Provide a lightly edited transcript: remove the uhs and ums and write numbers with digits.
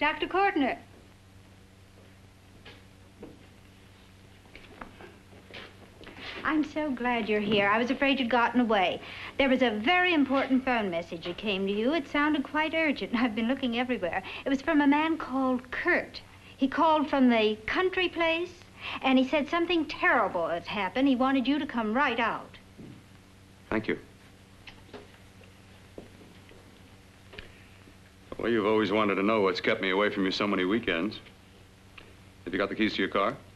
Dr. Kortner. I'm so glad you're here. I was afraid you'd gotten away. There was a very important phone message that came to you. It sounded quite urgent. I've been looking everywhere. It was from a man called Kurt. He called from the country place, and he said something terrible has happened. He wanted you to come right out. Thank you. Well, you've always wanted to know what's kept me away from you so many weekends. Have you got the keys to your car?